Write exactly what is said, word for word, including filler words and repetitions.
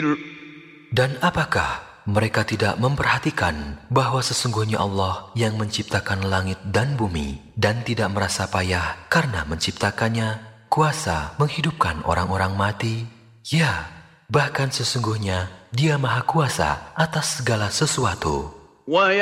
Dan apakah mereka tidak memperhatikan bahwa sesungguhnya Allah yang menciptakan langit dan bumi dan tidak merasa payah karena menciptakannya, kuasa menghidupkan orang-orang mati? Ya, bahkan sesungguhnya Dia Maha Kuasa atas segala sesuatu.